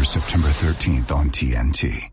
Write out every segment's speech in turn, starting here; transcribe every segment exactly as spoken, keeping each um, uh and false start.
September thirteenth on T N T.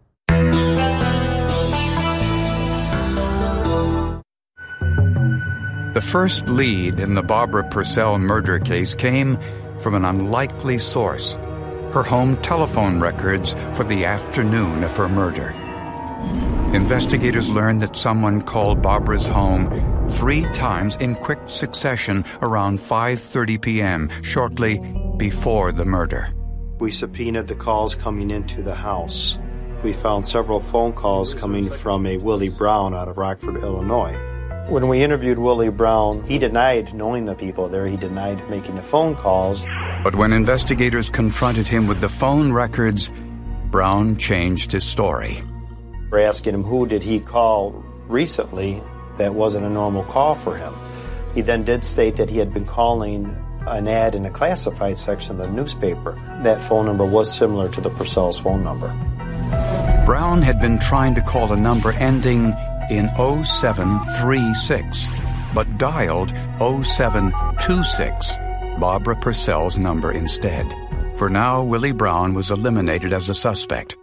The first lead in the Barbara Purcell murder case came from an unlikely source: her home telephone records for the afternoon of her murder. Investigators learned that someone called Barbara's home three times in quick succession around five thirty p.m., shortly before the murder. We subpoenaed the calls coming into the house. We found several phone calls coming from a Willie Brown out of Rockford, Illinois. When we interviewed Willie Brown, he denied knowing the people there. He denied making the phone calls. But when investigators confronted him with the phone records, Brown changed his story. We're asking him who did he call recently that wasn't a normal call for him. He then did state that he had been calling an ad in the classified section of the newspaper. That phone number was similar to the Purcell's phone number. Brown had been trying to call a number ending in oh seven three six, but dialed oh seven two six, Barbara Purcell's number instead. For now, Willie Brown was eliminated as a suspect.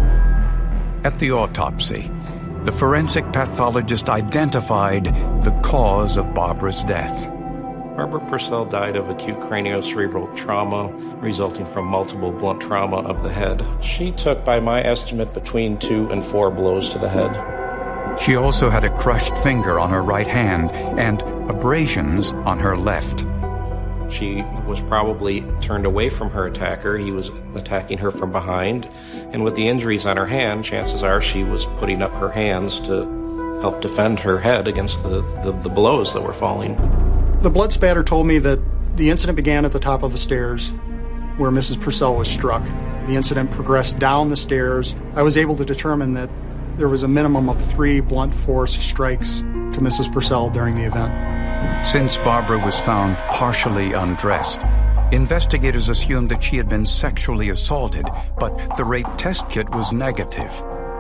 At the autopsy, the forensic pathologist identified the cause of Barbara's death. Barbara Purcell died of acute craniocerebral trauma resulting from multiple blunt trauma of the head. She took, by my estimate, between two and four blows to the head. She also had a crushed finger on her right hand and abrasions on her left. She was probably turned away from her attacker. He was attacking her from behind. And with the injuries on her hand, chances are she was putting up her hands to help defend her head against the, the, the blows that were falling. The blood spatter told me that the incident began at the top of the stairs where Missus Purcell was struck. The incident progressed down the stairs. I was able to determine that there was a minimum of three blunt force strikes to Missus Purcell during the event. Since Barbara was found partially undressed, investigators assumed that she had been sexually assaulted, but the rape test kit was negative.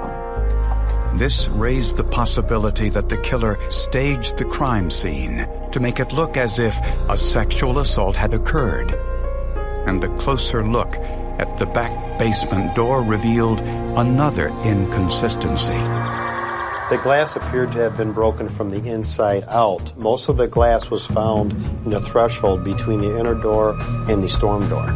This raised the possibility that the killer staged the crime scene to make it look as if a sexual assault had occurred. And a closer look at the back basement door revealed another inconsistency. The glass appeared to have been broken from the inside out. Most of the glass was found in the threshold between the inner door and the storm door.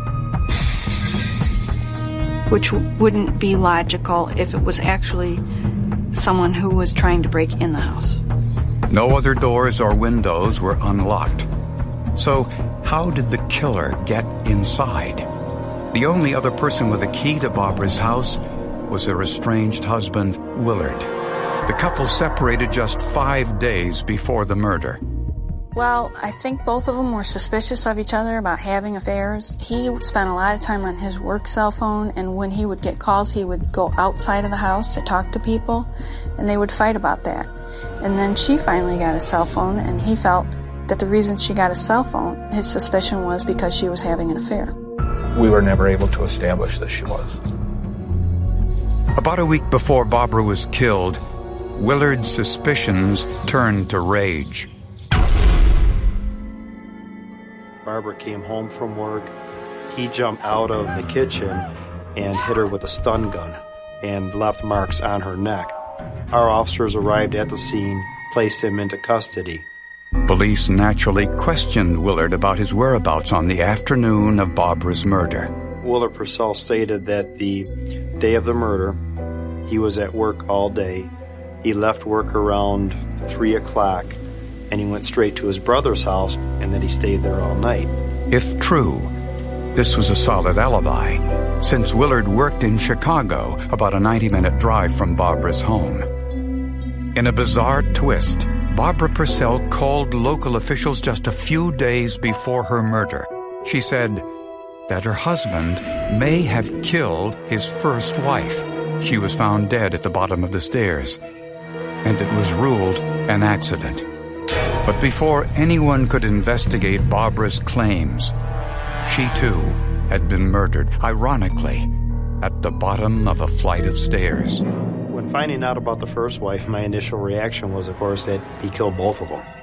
Which wouldn't be logical if it was actually someone who was trying to break in the house. No other doors or windows were unlocked. So, how did the killer get inside? The only other person with a key to Barbara's house was her estranged husband, Willard. The couple separated just five days before the murder. Well, I think both of them were suspicious of each other about having affairs. He spent a lot of time on his work cell phone, and when he would get calls, he would go outside of the house to talk to people, and they would fight about that. And then she finally got a cell phone, and he felt that the reason she got a cell phone, his suspicion was because she was having an affair. We were never able to establish that she was. About a week before Barbara was killed, Willard's suspicions turned to rage. Barbara came home from work. He jumped out of the kitchen and hit her with a stun gun and left marks on her neck. Our officers arrived at the scene, placed him into custody. Police naturally questioned Willard about his whereabouts on the afternoon of Barbara's murder. Willard Purcell stated that the day of the murder, he was at work all day. He left work around three o'clock, and he went straight to his brother's house, and then he stayed there all night. If true, this was a solid alibi, since Willard worked in Chicago, about a ninety-minute drive from Barbara's home. In a bizarre twist, Barbara Purcell called local officials just a few days before her murder. She said that her husband may have killed his first wife. She was found dead at the bottom of the stairs, and it was ruled an accident. But before anyone could investigate Barbara's claims, she too had been murdered, ironically, at the bottom of a flight of stairs. When finding out about the first wife, my initial reaction was, of course, that he killed both of them.